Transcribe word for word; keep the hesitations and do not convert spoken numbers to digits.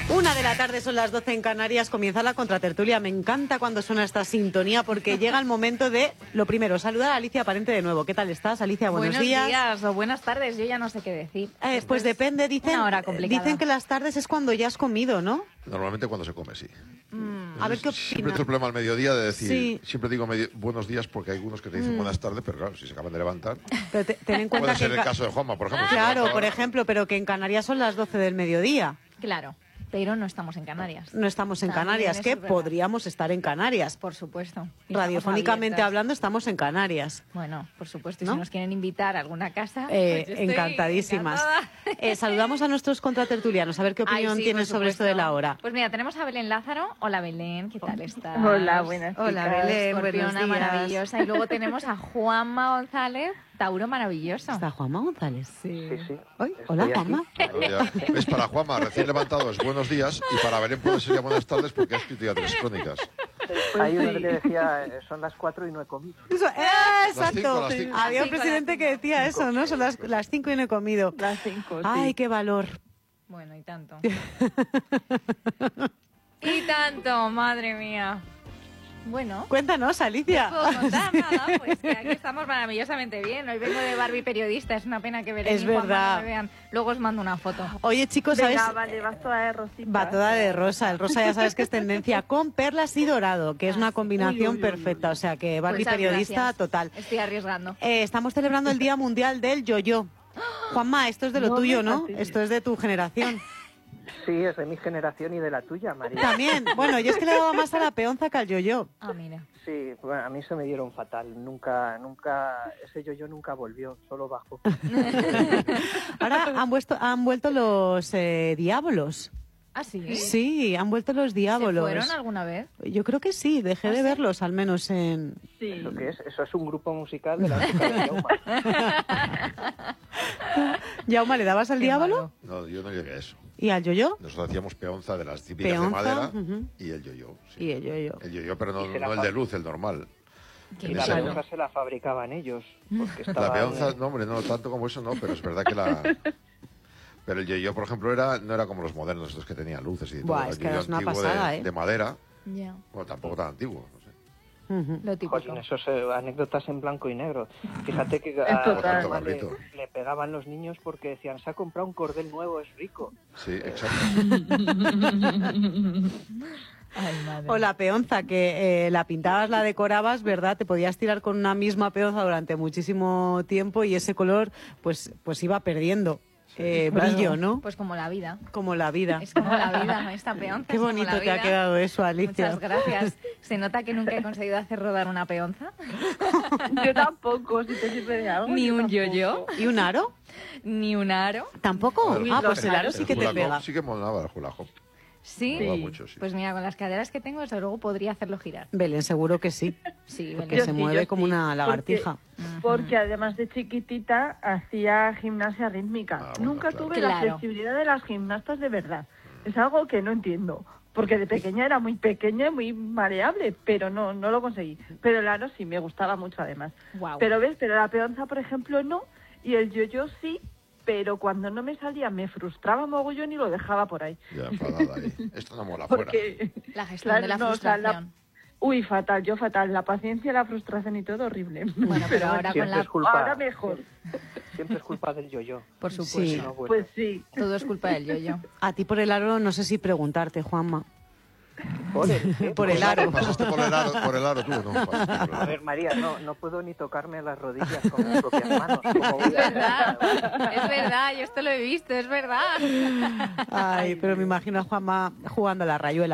Una de la tarde, son las doce en Canarias, comienza la contratertulia. Me encanta cuando suena esta sintonía porque llega el momento de, lo primero, saludar a Alicia Parente de nuevo. ¿Qué tal estás, Alicia? Buenos, Buenos días. días o buenas tardes, yo ya no sé qué decir. Eh, pues depende, dicen, una hora complicada. dicen que las tardes es cuando ya has comido, ¿no? Normalmente cuando se come, sí. Mm, a ver qué Siempre opinas. tengo el problema al mediodía de decir, Sí. siempre digo medio- buenos días porque hay algunos que te dicen Mm. buenas tardes, pero claro, si se acaban de levantar. Pero te- ten en cuenta Puede que ser en el Ca- caso de Juanma, por ejemplo. si se Claro, levanta por ahora. ejemplo, pero que en Canarias son las doce del mediodía. Claro, pero no estamos en Canarias. No estamos en También Canarias, eso que es verdad. podríamos estar en Canarias. Por supuesto. Y Radiofónicamente estamos abiertas. hablando, estamos en Canarias. Bueno, por supuesto. Y ¿No? si nos quieren invitar a alguna casa, Eh, pues yo estoy encantadísimas. encantada. Eh, saludamos a nuestros contratertulianos, a ver qué Ay, opinión sí, tienen por sobre esto de la hora. Pues mira, tenemos a Belén Lázaro. Hola, Belén, ¿qué tal estás? Hola, buenas Hola, chicas. Belén, buenos Escorpiona días. maravillosa. Y luego tenemos a Juanma González, Tauro maravilloso. ¿Está Juanma González? Sí. Sí, sí. Hoy, Estoy hola, aquí. Juanma. Buenos días. Es para Juanma, recién levantado, es buenos días. Y para Belén puede ser ya buenas tardes porque ha escrito ya tres crónicas. Hay uno que le decía, eh, son las cuatro y no he comido. Eso, eh, Las exacto. cinco, las cinco. Había un Las cinco, presidente las que decía eso, ¿no? Son las, las cinco y no he comido. Las cinco, Ay, qué valor. Bueno, y tanto. y tanto, madre mía. Bueno. Cuéntanos, Alicia. No puedo contar nada, pues que aquí estamos maravillosamente bien. Hoy vengo de Barbie periodista, es una pena que Belén Es y Juanma verdad. no me vean. Luego os mando una foto. Oye, chicos, ¿sabes? Venga, vale, vas toda de rosita. Va toda de rosa. El rosa ya sabes que es tendencia con perlas y dorado, que es una combinación Uy, uy, uy, perfecta. O sea que Barbie Muchas periodista gracias. total. Estoy arriesgando. Eh, estamos celebrando el Día Mundial del Yo-Yo. Juanma, esto es de lo No tuyo, me ¿no? fastidies. Esto es de tu generación. Sí, es de mi generación y de la tuya, María. También. Bueno, yo es que le daba más a la peonza que al yo-yo. Ah, mira. Sí, bueno, a mí se me dieron fatal. Nunca, nunca, ese yo-yo nunca volvió, solo bajó. Ahora han, vuesto, han vuelto los eh, diablos. ¿Ah, sí? Sí, han vuelto los ¿Se diablos. fueron alguna vez? Yo creo que sí, dejé de verlos, al menos en... ¿Eso qué es? Eso es un grupo musical de la época de Jauma. Yauma, ¿le dabas al Qué diablo? malo. No, yo no llegué a eso. ¿Y al yo-yo? Nosotros hacíamos peonza de las típicas Peonza, de madera ujú. y el yo-yo. sí. Y el yo-yo. El yo-yo, pero no, Y se la no el fa- de luz, el normal. Qué Y En la ese malo. no. peonza se la fabricaban ellos. Porque La estaban, peonza, eh, no, hombre, no tanto como eso, no, pero es verdad que la... Pero el yo-yo, por ejemplo, era, no era como los modernos, estos que tenían luces y Buah, todo. es El que yo-yo es una antiguo pasada, de, ¿eh? de madera, Ya. bueno, tampoco tan antiguo, no sé. Ujú. Lo típico. Jolín, esos eh, anécdotas en blanco y negro. Fíjate que total. a Tanto Juanma le, Carlito. le pegaban los niños porque decían, se ha comprado un cordel nuevo, es rico. Sí, exacto. Ay, madre. O la peonza, que eh, la pintabas, la decorabas, ¿verdad? Te podías tirar con una misma peonza durante muchísimo tiempo y ese color pues, pues iba perdiendo eh, brillo, ¿no? Pues como la vida. Como la vida. Es como la vida, esta peonza. Qué es como bonito la te ha vida. quedado eso, Alicia. Muchas gracias. ¿Se nota que nunca he conseguido hacer rodar una peonza? Yo tampoco, si te sirve de algo. Ni yo un tampoco. yo-yo, ¿Y un aro? ni un aro. ¿Tampoco? El- Ah, pues el aro el sí que te hula hoop pega. Sí que molaba el hula hoop. Sí. Molaba mucho, sí. Pues mira, con las caderas que tengo, desde luego podría hacerlo girar. Belén, seguro que sí. Sí, Porque Belén. se sí, mueve yo como sí, una lagartija. Porque además de chiquitita hacía gimnasia rítmica. Ah, bueno, Nunca claro. tuve Claro. la flexibilidad de las gimnastas de verdad. Es algo que no entiendo. Porque de pequeña era muy pequeña y muy maleable, pero no, no lo conseguí. Pero el aro sí me gustaba mucho además. Guau. Pero ves, pero la peonza, por ejemplo, no. Y el yo-yo sí, pero cuando no me salía me frustraba mogollón y lo dejaba por ahí. Ya enfadada ahí. Esto no mola fuera. Porque La gestión de la no, o sea, la- frustración. Uy, fatal, yo fatal. La paciencia, la frustración y todo horrible. Bueno, pero ahora con Siempre la... es culpa, Ahora mejor. siempre es culpa del yo-yo. Por supuesto. Sí. No, bueno. Pues sí. Todo es culpa del yo-yo. A ti por el aro no sé si preguntarte, Juanma. Joder, ¿eh? Por el aro. ¿Pasaste por el aro, por el aro tú? No, pasaste por el A aro. ver, María, no, no puedo ni tocarme las rodillas con mis propias manos. ¿Cómo voy Es a verdad, es verdad, yo esto lo he visto, es verdad. Ay, pero me imagino a Juanma jugando a la rayuela.